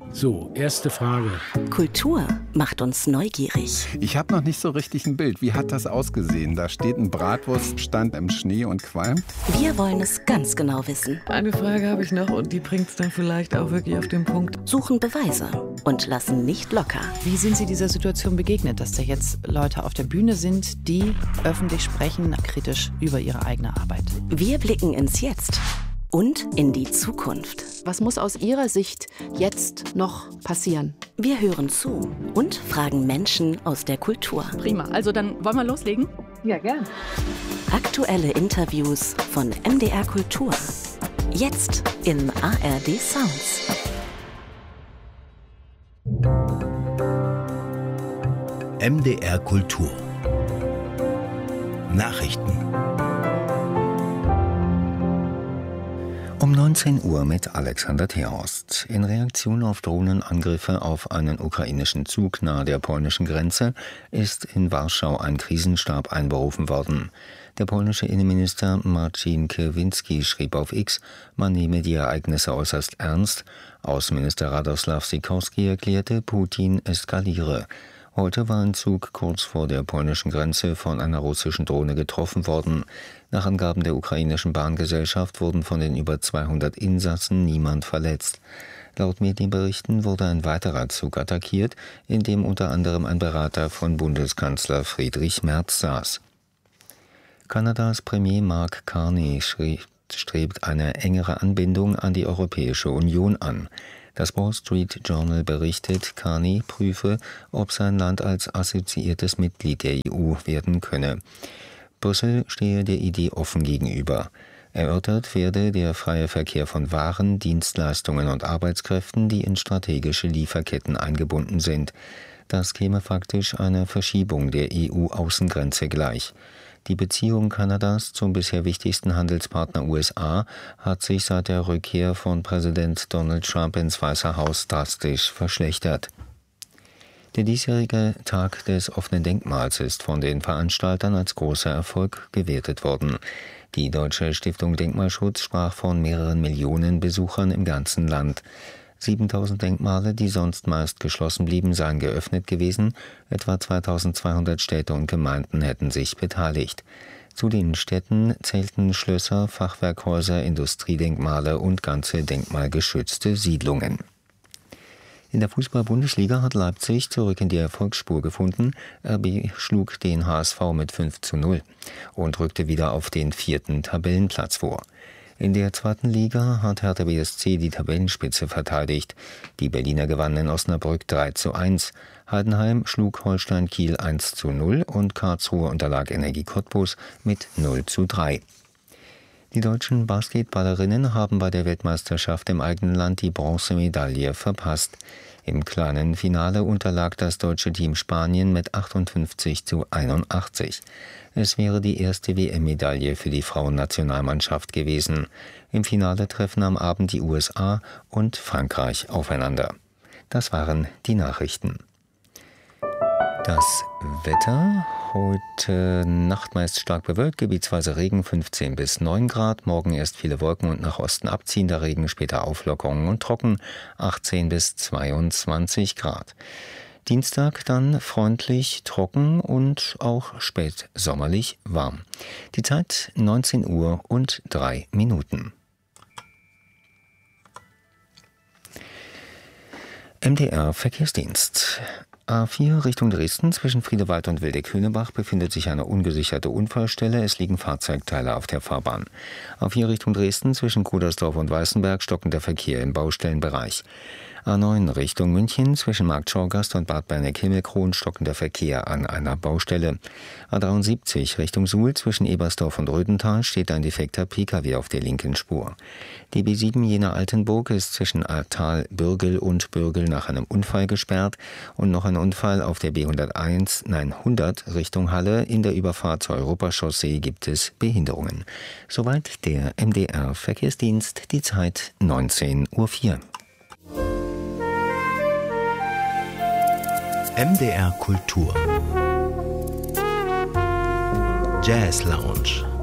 So, erste Frage. Kultur macht uns neugierig. Ich habe noch nicht so richtig ein Bild. Wie hat das ausgesehen? Da steht ein Bratwurststand im Schnee und qualmt. Wir wollen es ganz genau wissen. Eine Frage habe ich noch und die bringt es dann vielleicht auch wirklich auf den Punkt. Suchen Beweise und lassen nicht locker. Wie sind Sie dieser Situation begegnet, dass da jetzt Leute auf der Bühne sind, die öffentlich sprechen, kritisch über ihre eigene Arbeit? Wir blicken ins Jetzt und in die Zukunft. Was muss aus Ihrer Sicht jetzt noch passieren? Wir hören zu und fragen Menschen aus der Kultur. Prima, also dann wollen wir loslegen? Ja, gern. Aktuelle Interviews von MDR Kultur. Jetzt in ARD Sounds. MDR Kultur. Nachrichten. Um 19 Uhr mit Alexander Terhorst. In Reaktion auf Drohnenangriffe auf einen ukrainischen Zug nahe der polnischen Grenze ist in Warschau ein Krisenstab einberufen worden. Der polnische Innenminister Marcin Kierwiński schrieb auf X, man nehme die Ereignisse äußerst ernst. Außenminister Radosław Sikorski erklärte, Putin eskaliere. Heute war ein Zug kurz vor der polnischen Grenze von einer russischen Drohne getroffen worden. Nach Angaben der ukrainischen Bahngesellschaft wurden von den über 200 Insassen niemand verletzt. Laut Medienberichten wurde ein weiterer Zug attackiert, in dem unter anderem ein Berater von Bundeskanzler Friedrich Merz saß. Kanadas Premier Mark Carney strebt eine engere Anbindung an die Europäische Union an. Das Wall Street Journal berichtet, Carney prüfe, ob sein Land als assoziiertes Mitglied der EU werden könne. Brüssel stehe der Idee offen gegenüber. Erörtert werde der freie Verkehr von Waren, Dienstleistungen und Arbeitskräften, die in strategische Lieferketten eingebunden sind. Das käme faktisch einer Verschiebung der EU-Außengrenze gleich. Die Beziehung Kanadas zum bisher wichtigsten Handelspartner USA hat sich seit der Rückkehr von Präsident Donald Trump ins Weiße Haus drastisch verschlechtert. Der diesjährige Tag des offenen Denkmals ist von den Veranstaltern als großer Erfolg gewertet worden. Die Deutsche Stiftung Denkmalschutz sprach von mehreren Millionen Besuchern im ganzen Land. 7000 Denkmale, die sonst meist geschlossen blieben, seien geöffnet gewesen. Etwa 2200 Städte und Gemeinden hätten sich beteiligt. Zu den Städten zählten Schlösser, Fachwerkhäuser, Industriedenkmale und ganze denkmalgeschützte Siedlungen. In der Fußball-Bundesliga hat Leipzig zurück in die Erfolgsspur gefunden. RB schlug den HSV mit 5:0 und rückte wieder auf den 4. Tabellenplatz vor. In der 2. Liga hat Hertha BSC die Tabellenspitze verteidigt. Die Berliner gewannen in Osnabrück 3:1. Heidenheim schlug Holstein Kiel 1:0 und Karlsruhe unterlag Energie Cottbus mit 0:3. Die deutschen Basketballerinnen haben bei der Weltmeisterschaft im eigenen Land die Bronzemedaille verpasst. Im kleinen Finale unterlag das deutsche Team Spanien mit 58:81. Es wäre die erste WM-Medaille für die Frauennationalmannschaft gewesen. Im Finale treffen am Abend die USA und Frankreich aufeinander. Das waren die Nachrichten. Das Wetter: heute Nacht meist stark bewölkt, gebietsweise Regen, 15 bis 9 Grad. Morgen erst viele Wolken und nach Osten abziehender Regen, später Auflockerungen und trocken, 18 bis 22 Grad. Dienstag dann freundlich, trocken und auch spätsommerlich warm. Die Zeit 19 Uhr und 3 Minuten. MDR Verkehrsdienst. A4 Richtung Dresden zwischen Friedewald und Wildeck-Hünebach befindet sich eine ungesicherte Unfallstelle. Es liegen Fahrzeugteile auf der Fahrbahn. A4 Richtung Dresden zwischen Kudersdorf und Weißenberg stockender Verkehr im Baustellenbereich. A9 Richtung München zwischen Markt Schorgast und Bad Berneck-Himmelkron stockender Verkehr an einer Baustelle. A73 Richtung Suhl zwischen Ebersdorf und Rödental steht ein defekter Pkw auf der linken Spur. Die B7 Jena-Altenburg ist zwischen Ahrtal-Bürgel und Bürgel nach einem Unfall gesperrt und noch ein Unfall auf der B100 Richtung Halle. In der Überfahrt zur Europachaussee gibt es Behinderungen. Soweit der MDR Verkehrsdienst, die Zeit 19:04 Uhr. MDR Kultur Jazz Lounge.